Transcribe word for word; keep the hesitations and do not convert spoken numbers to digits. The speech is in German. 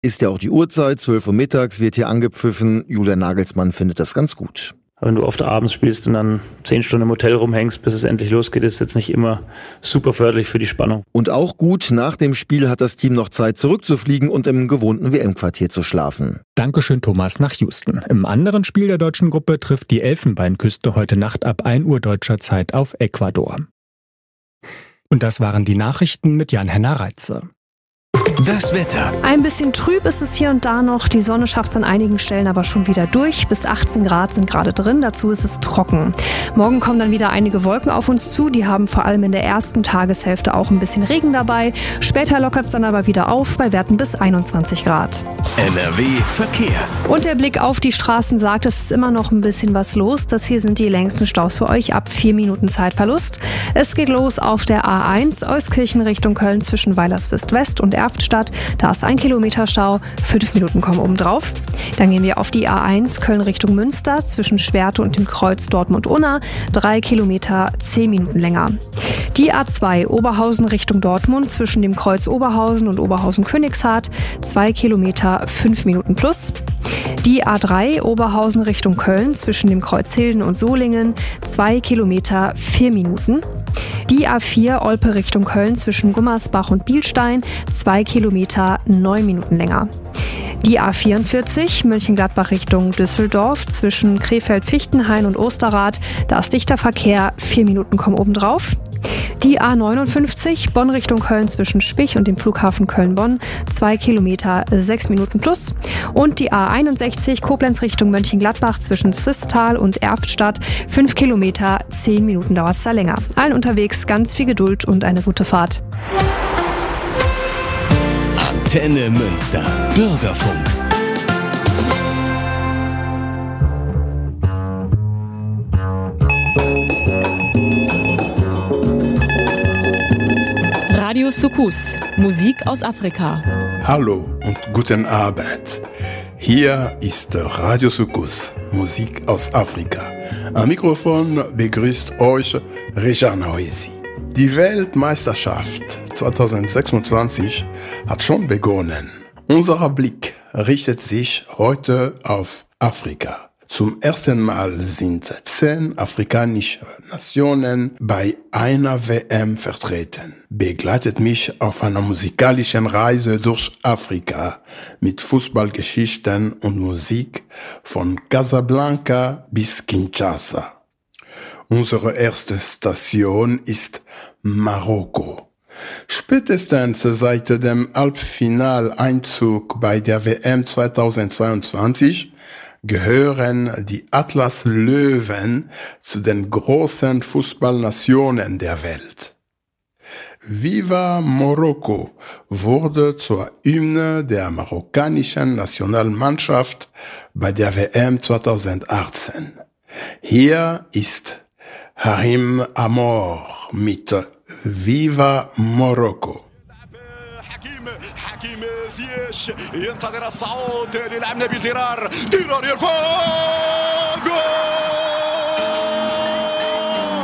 Ist ja auch die Uhrzeit, zwölf Uhr mittags wird hier angepfiffen. Julian Nagelsmann findet das ganz gut. Wenn du oft abends spielst und dann zehn Stunden im Hotel rumhängst, bis es endlich losgeht, ist jetzt nicht immer super förderlich für die Spannung. Und auch gut, nach dem Spiel hat das Team noch Zeit zurückzufliegen und im gewohnten W M-Quartier zu schlafen. Dankeschön, Thomas, nach Houston. Im anderen Spiel der deutschen Gruppe trifft die Elfenbeinküste heute Nacht ab ein Uhr deutscher Zeit auf Ecuador. Und das waren die Nachrichten mit Jan-Henner Reitze. Das Wetter. Ein bisschen trüb ist es hier und da noch. Die Sonne schafft es an einigen Stellen aber schon wieder durch. Bis achtzehn Grad sind gerade drin. Dazu ist es trocken. Morgen kommen dann wieder einige Wolken auf uns zu. Die haben vor allem in der ersten Tageshälfte auch ein bisschen Regen dabei. Später lockert es dann aber wieder auf bei Werten bis einundzwanzig Grad. N R W Verkehr. Und der Blick auf die Straßen sagt, es ist immer noch ein bisschen was los. Das hier sind die längsten Staus für euch ab vier Minuten Zeitverlust. Es geht los auf der A eins Euskirchen Richtung Köln zwischen Weilerswist-West und Erftstadt. Da ist ein Kilometer Stau, fünf Minuten kommen oben drauf. Dann gehen wir auf die A eins Köln Richtung Münster zwischen Schwerte und dem Kreuz Dortmund-Unna. Drei Kilometer, zehn Minuten länger. Die A zwei Oberhausen Richtung Dortmund zwischen dem Kreuz Oberhausen und Oberhausen-Königshardt. Zwei Kilometer, fünf Minuten plus. Die A drei Oberhausen Richtung Köln zwischen dem Kreuz Hilden und Solingen. Zwei Kilometer, vier Minuten. Die A vier Olpe Richtung Köln zwischen Gummersbach und Bielstein, zwei Kilometer, neun Minuten länger. Die A vierundvierzig Mönchengladbach Richtung Düsseldorf zwischen Krefeld-Fichtenhain und Osterrad, da ist dichter Verkehr, vier Minuten kommen obendrauf. Die A neunundfünfzig Bonn Richtung Köln zwischen Spich und dem Flughafen Köln-Bonn, zwei Kilometer, sechs Minuten plus. Und die A einundsechzig Koblenz Richtung Mönchengladbach zwischen Swisttal und Erftstadt, fünf Kilometer, zehn Minuten dauert es da länger. Allen unterwegs ganz viel Geduld und eine gute Fahrt. Antenne Münster. Bürgerfunk. Radio Soukous, Musik aus Afrika. Hallo und guten Abend. Hier ist Radio Soukous, Musik aus Afrika. Am Mikrofon begrüßt euch Rejan Noesi. Die Weltmeisterschaft zwanzig sechsundzwanzig hat schon begonnen. Unser Blick richtet sich heute auf Afrika. Zum ersten Mal sind zehn afrikanische Nationen bei einer W M vertreten. Begleitet mich auf einer musikalischen Reise durch Afrika mit Fußballgeschichten und Musik von Casablanca bis Kinshasa. Unsere erste Station ist Marokko. Spätestens seit dem Halbfinaleinzug bei der W M zweitausendzweiundzwanzig gehören die Atlas-Löwen zu den großen Fußballnationen der Welt. Viva Morocco wurde zur Hymne der marokkanischen Nationalmannschaft bei der W M zweitausendachtzehn. Hier ist Harim Amor mit Viva Morocco. حكيم زياش ينتظر الصعود للعب نبيل ديرار ديرار يرفع جول